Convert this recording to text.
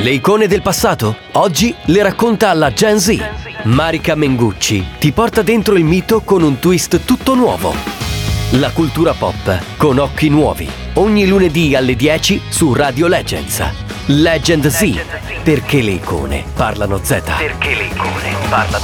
Le icone del passato? Oggi le racconta alla Gen Z. Marica Mengucci ti porta dentro il mito con un twist tutto nuovo. La cultura pop con occhi nuovi. Ogni lunedì alle 10 su Radio Legends. Legend Z. Perché le icone parlano Z.